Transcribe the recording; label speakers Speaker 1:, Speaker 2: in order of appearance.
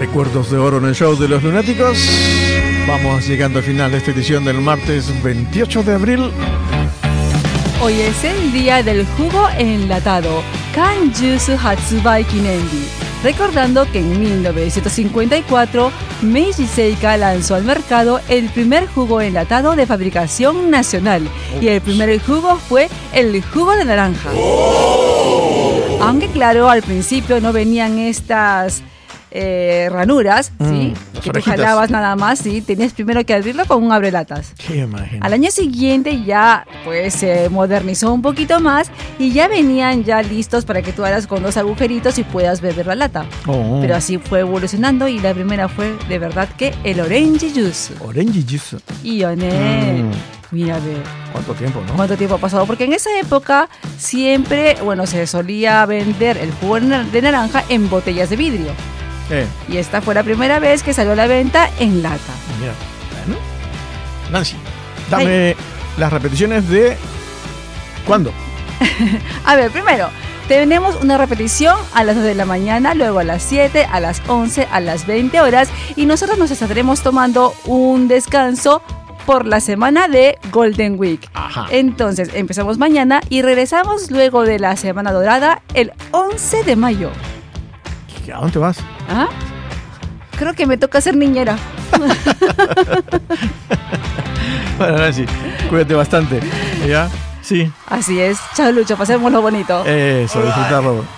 Speaker 1: Recuerdos de oro en el show de los lunáticos. Vamos llegando al final de esta edición del martes 28 de abril.
Speaker 2: Hoy es el día del jugo enlatado, Kan Juice Hatsubai Kinenri. Recordando que en 1954, Meiji Seika lanzó al mercado el primer jugo enlatado de fabricación nacional. Y el primer jugo fue el jugo de naranja. Aunque claro, al principio no venían estas ranuras, ¿sí? Que tú jalabas nada más, ¿sí? Tenías primero que abrirlo con un abrelatas.
Speaker 1: Qué imagen.
Speaker 2: Al año siguiente ya pues se modernizó un poquito más y ya venían ya listos para que tú hagas con 2 agujeritos y puedas beber la lata. Pero así fue evolucionando y la primera fue de verdad que el Orange Juice.
Speaker 1: Orange Juice.
Speaker 2: Y mira, ve.
Speaker 1: ¿Cuánto tiempo, no?
Speaker 2: ¿Cuánto tiempo ha pasado? Porque en esa época siempre, se solía vender el jugo de naranja en botellas de vidrio. Y esta fue la primera vez que salió a la venta en lata.
Speaker 1: Mira, bueno. Nancy, dame las repeticiones de... ¿Cuándo?
Speaker 2: A ver, primero, tenemos una repetición a las 2 de la mañana, luego a las 7, a las 11, a las 20 horas. Y nosotros nos estaremos tomando un descanso por la semana de Golden Week.
Speaker 1: Ajá.
Speaker 2: Entonces, empezamos mañana y regresamos luego de la Semana Dorada el 11 de mayo.
Speaker 1: ¿A dónde vas?
Speaker 2: ¿Ah? Creo que me toca ser niñera.
Speaker 1: Bueno, Nancy, cuídate bastante. ¿Ya? Sí.
Speaker 2: Así es. Chao, Lucho. Pasémoslo bonito.
Speaker 1: Eso, disfrutarlo.